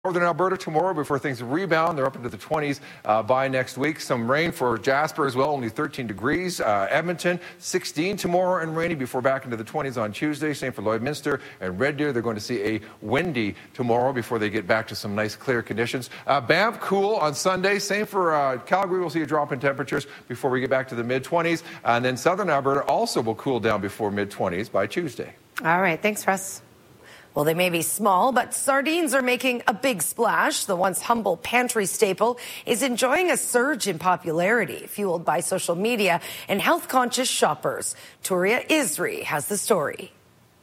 Northern Alberta tomorrow before things rebound. They're up into the 20s by next week. Some rain for Jasper as well, only 13 degrees. Edmonton, 16 tomorrow and rainy before back into the 20s on Tuesday. Same for Lloydminster and Red Deer. They're going to see a windy tomorrow before they get back to some nice clear conditions. Banff, cool on Sunday. Same for Calgary. We'll see a drop in temperatures before we get back to the mid-20s. And then Southern Alberta also will cool down before mid-20s by Tuesday. All right. Thanks, Russ. Well, they may be small, but sardines are making a big splash. The once humble pantry staple is enjoying a surge in popularity, fueled by social media and health-conscious shoppers. Touria Isri has the story.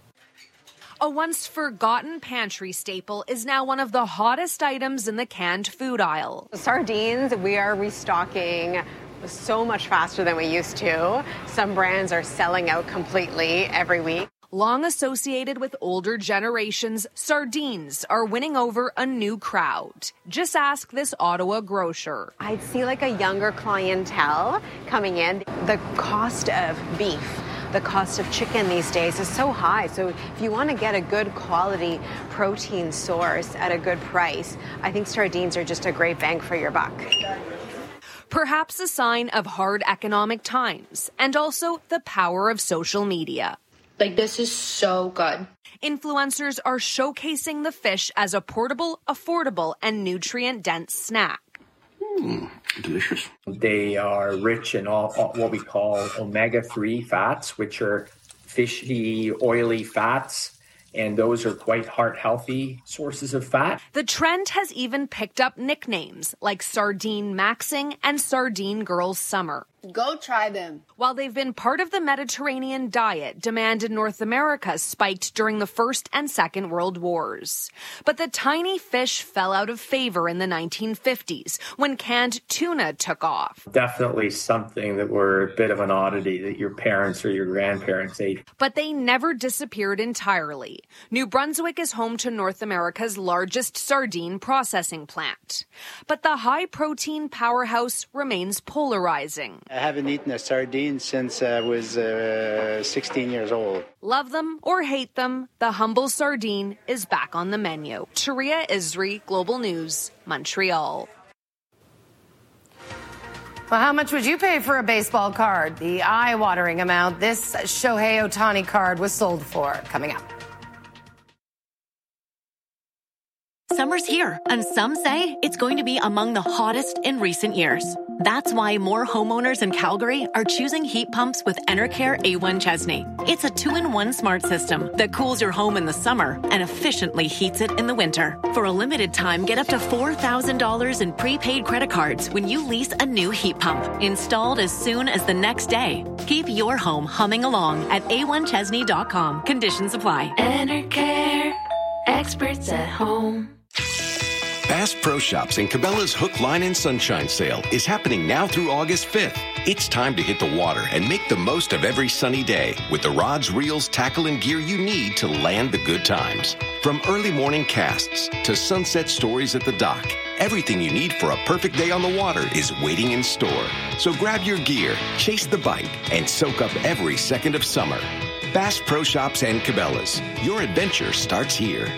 A once forgotten pantry staple is now one of the hottest items in the canned food aisle. Sardines, we are restocking so much faster than we used to. Some brands are selling out completely every week. Long associated with older generations, sardines are winning over a new crowd. Just ask this Ottawa grocer. I'd see like a younger clientele coming in. The cost of beef, the cost of chicken these days is so high. So if you want to get a good quality protein source at a good price, I think sardines are just a great bang for your buck. Perhaps a sign of hard economic times and also the power of social media. Like, this is so good. Influencers are showcasing the fish as a portable, affordable, and nutrient-dense snack. Delicious. They are rich in all what we call omega-3 fats, which are fishy, oily fats. And those are quite heart-healthy sources of fat. The trend has even picked up nicknames like Sardine Maxing and Sardine Girls Summer. Go try them. While they've been part of the Mediterranean diet, demand in North America spiked during the First and Second World Wars. But the tiny fish fell out of favor in the 1950s when canned tuna took off. Definitely something that were a bit of an oddity that your parents or your grandparents ate. But they never disappeared entirely. New Brunswick is home to North America's largest sardine processing plant. But the high-protein powerhouse remains polarizing. I haven't eaten a sardine since I was 16 years old. Love them or hate them, the humble sardine is back on the menu. Touria Isri, Global News, Montreal. Well, how much would you pay for a baseball card? The eye-watering amount this Shohei Ohtani card was sold for. Coming up. Summer's here, and some say it's going to be among the hottest in recent years. That's why more homeowners in Calgary are choosing heat pumps with Enercare A1 Chesney. It's a 2-in-1 smart system that cools your home in the summer and efficiently heats it in the winter. For a limited time, get up to $4,000 in prepaid credit cards when you lease a new heat pump, installed as soon as the next day. Keep your home humming along at a1chesney.com. Conditions apply. Enercare, experts at home. Bass Pro Shops and Cabela's Hook, Line, and Sunshine sale is happening now through August 5th. It's time to hit the water and make the most of every sunny day with the rods, reels, tackle, and gear you need to land the good times. From early morning casts to sunset stories at the dock, everything you need for a perfect day on the water is waiting in store. So grab your gear, chase the bite, and soak up every second of summer. Bass Pro Shops and Cabela's. Your adventure starts here.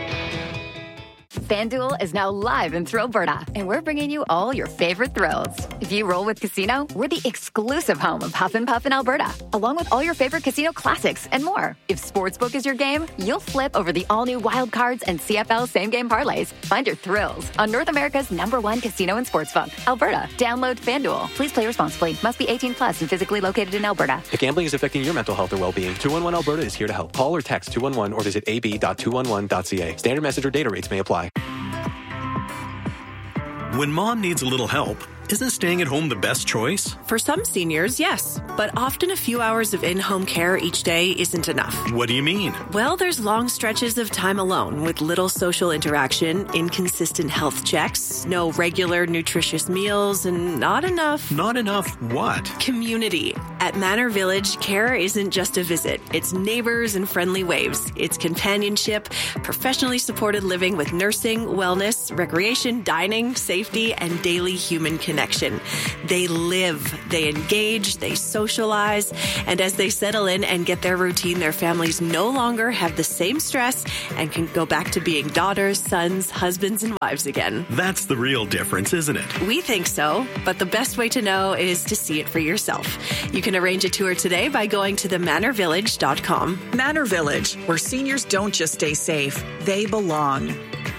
FanDuel is now live in Thrillberta, and we're bringing you all your favorite thrills. If you roll with Casino, we're the exclusive home of Huff and Puff in Alberta, along with all your favorite casino classics and more. If Sportsbook is your game, you'll flip over the all-new Wild Cards and CFL same-game parlays. Find your thrills on North America's #1 casino and sportsbook, Alberta. Download FanDuel. Please play responsibly. Must be 18 plus and physically located in Alberta. If gambling is affecting your mental health or well-being, 211 Alberta is here to help. Call or text 211 or visit ab.211.ca. Standard message or data rates may apply. When mom needs a little help, isn't staying at home the best choice? For some seniors, yes. But often a few hours of in-home care each day isn't enough. What do you mean? Well, there's long stretches of time alone with little social interaction, inconsistent health checks, no regular nutritious meals, and not enough... Not enough what? Community. At Manor Village, care isn't just a visit. It's neighbors and friendly waves. It's companionship, professionally supported living with nursing, wellness, recreation, dining, safety, and daily human connection. They live, they engage, they socialize, and as they settle in and get their routine, their families no longer have the same stress and can go back to being daughters, sons, husbands, and wives again. That's the real difference, isn't it? We think so, but the best way to know is to see it for yourself. You can arrange a tour today by going to themanorvillage.com. Manor Village, where seniors don't just stay safe, they belong.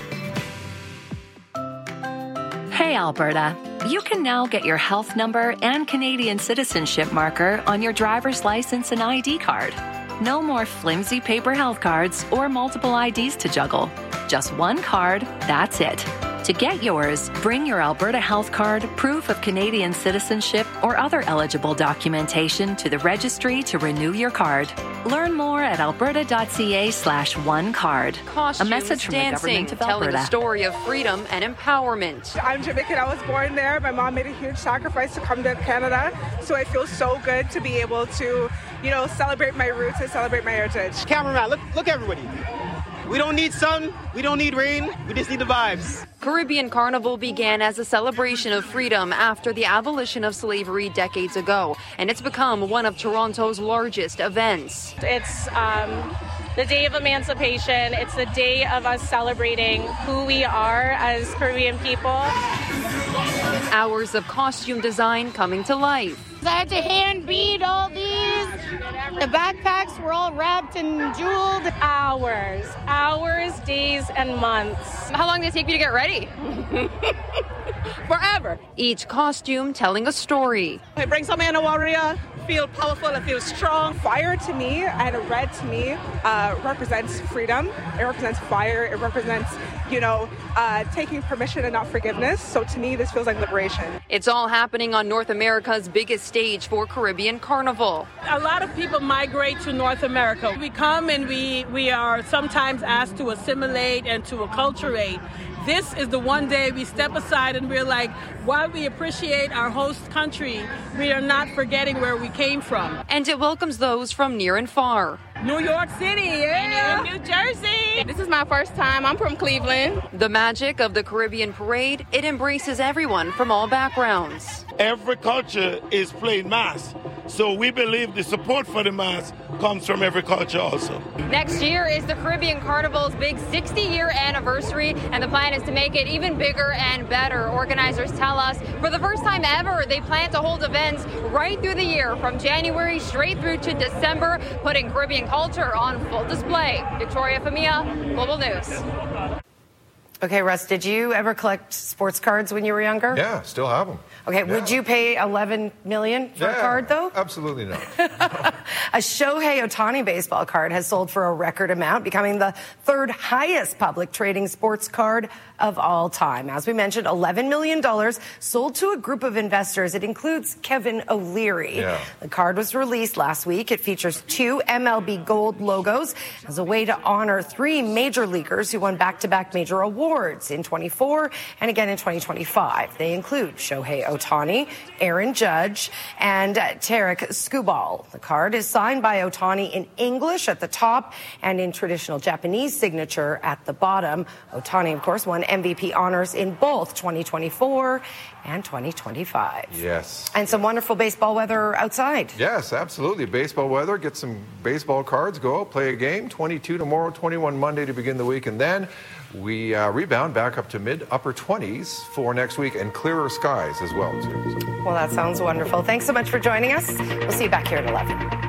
Hey, Alberta. You can now get your health number and Canadian citizenship marker on your driver's license and ID card. No more flimsy paper health cards or multiple IDs to juggle. Just one card, that's it. To get yours, bring your Alberta Health Card, proof of Canadian citizenship, or other eligible documentation to the registry to renew your card. Learn more at alberta.ca/onecard. Costumes, a message from dancing, the government of telling Alberta. the story of freedom and empowerment. I'm Jamaican. I was born there. My mom made a huge sacrifice to come to Canada, so it feels so good to be able to, celebrate my roots and celebrate my heritage. Cameraman, look everybody. We don't need sun, we don't need rain, we just need the vibes. Caribbean Carnival began as a celebration of freedom after the abolition of slavery decades ago, and it's become one of Toronto's largest events. It's the day of emancipation. It's the day of us celebrating who we are as Caribbean people. Hours of costume design coming to life. I had to hand bead all these. The backpacks were all wrapped and jeweled. Hours, days, and months. How long did it take you to get ready? Forever. Each costume telling a story. It brings something in a warrior. Feel powerful and feel strong. Fire to me and red to me represents freedom. It represents fire. It represents, taking permission and not forgiveness. So to me, this feels like liberation. It's all happening on North America's biggest stage for Caribbean Carnival. A lot of people migrate to North America. We come and we are sometimes asked to assimilate and to acculturate. This is the one day we step aside and we're like, while we appreciate our host country, we are not forgetting where we came from. And it welcomes those from near and far. New York City, yeah. New Jersey. This is my first time. I'm from Cleveland. The magic of the Caribbean Parade, it embraces everyone from all backgrounds. Every culture is playing mass. So we believe the support for the mass comes from every culture also. Next year is the Caribbean Carnival's big 60-year anniversary, and the plan is to make it even bigger and better. Organizers tell us for the first time ever, they plan to hold events right through the year from January straight through to December, putting Caribbean culture on full display. Victoria Femia, Global News. Okay, Russ, did you ever collect sports cards when you were younger? Yeah, still have them. Okay, yeah. Would you pay $11 million for a card, though? Absolutely not. A Shohei Ohtani baseball card has sold for a record amount, becoming the third highest public trading sports card of all time. As we mentioned, $11 million sold to a group of investors. It includes Kevin O'Leary. Yeah. The card was released last week. It features 2 MLB Gold logos as a way to honor 3 major leaguers who won back-to-back major awards in 24 and again in 2025. They include Shohei Ohtani, Aaron Judge, and Tarek Skubal. The card is signed by Ohtani in English at the top and in traditional Japanese signature at the bottom. Ohtani, of course, won MVP honors in both 2024 and 2025. Yes. And some wonderful baseball weather outside. Yes, absolutely. Baseball weather. Get some baseball cards. Go out, play a game. 22 tomorrow, 21 Monday to begin the week. And then we rebound back up to mid-upper 20s for next week and clearer skies as well, too. Well, that sounds wonderful. Thanks so much for joining us. We'll see you back here at 11.